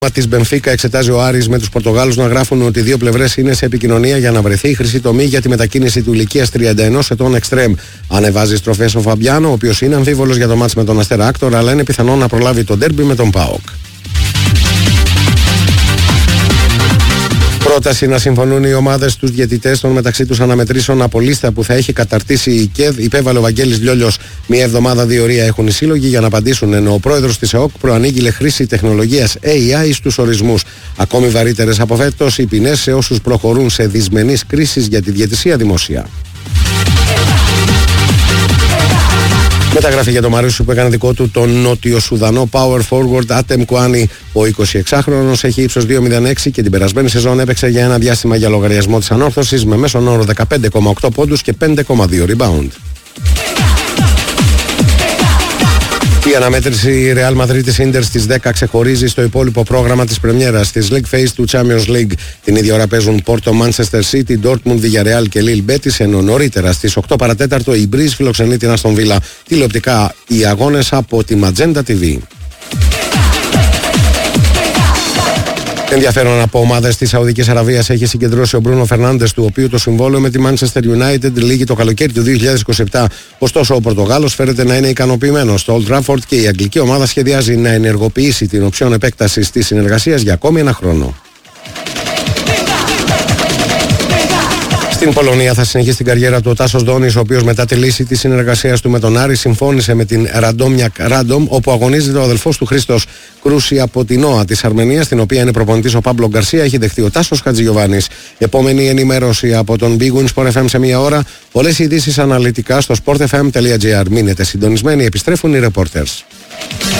Της Μπενφίκα εξετάζει ο Άρης με τους Πορτογάλους να γράφουν ότι οι δύο πλευρές είναι σε επικοινωνία για να βρεθεί η χρυσή τομή για τη μετακίνηση του ηλικίας 31 ετών εξτρέμ. Ανεβάζει στροφές ο Φαμπιάνο, ο οποίος είναι αμφίβολος για το μάτς με τον Αστέρα Άκτορ, αλλά είναι πιθανό να προλάβει το ντέρμπι με τον ΠΑΟΚ. Πρόταση να συμφωνούν οι ομάδες στους διαιτητές των μεταξύ τους αναμετρήσεων από λίστα που θα έχει καταρτήσει η ΚΕΔ, υπέβαλε ο Βαγγέλης Λιόλιος. Μία εβδομάδα διορία έχουν οι σύλλογοι για να απαντήσουν, ενώ ο πρόεδρος της ΕΟΚ προανήγγειλε χρήση τεχνολογίας AI στους ορισμούς. Ακόμη βαρύτερες από φέτος οι ποινές σε όσους προχωρούν σε δυσμενείς κρίσεις για τη διαιτησία δημοσία. Μεταγραφή για τον Μαρίσου που έκανε δικό του τον Νότιο Σουδανό power forward Άτεμ Κουάνι. Ο 26χρονος έχει ύψος 2,06 και την περασμένη σεζόν έπαιξε για ένα διάστημα για λογαριασμό της Ανόρθωσης με μέσον όρο 15,8 πόντους και 5,2 rebound. Η αναμέτρηση Real Madrid Inter στις 10 ξεχωρίζει στο υπόλοιπο πρόγραμμα της πρεμιέρας της League Phase του Champions League. Την ίδια ώρα παίζουν Porto, Manchester City, Dortmund, Villarreal και Lille Betis, ενώ νωρίτερα στις 8 παρατέταρτο η Breeze φιλοξενεί την Aston Villa. Τηλεοπτικά οι αγώνες από τη Magenta TV. Ενδιαφέρον από ομάδες της Σαουδικής Αραβίας έχει συγκεντρώσει ο Μπρούνο Φερνάντες, του οποίου το συμβόλαιο με τη Manchester United λήγει το καλοκαίρι του 2027. Ωστόσο, ο Πορτογάλος φέρεται να είναι ικανοποιημένος στο Old Trafford και η αγγλική ομάδα σχεδιάζει να ενεργοποιήσει την οψιόν επέκτασης της συνεργασίας για ακόμη ένα χρόνο. Στην Πολωνία θα συνεχίσει την καριέρα του ο Τάσος Δόνης, ο οποίος μετά τη λύση της συνεργασίας του με τον Άρη συμφώνησε με την Ραντόμιακ Ράντομ, όπου αγωνίζεται ο αδελφός του Χρήστος Κρούση από την ΟΑ της Αρμενίας, στην οποία είναι προπονητής ο Πάμπλο Γκαρσία. Έχει δεχτεί ο Τάσος Χατζηγιοβάνης. Επόμενη ενημέρωση από τον Big Win Sport FM σε μία ώρα. Όλες οι ειδήσεις αναλυτικά στο sportfm.gr. Μείνετε συντονισμένοι, επιστρέφουν οι reporters.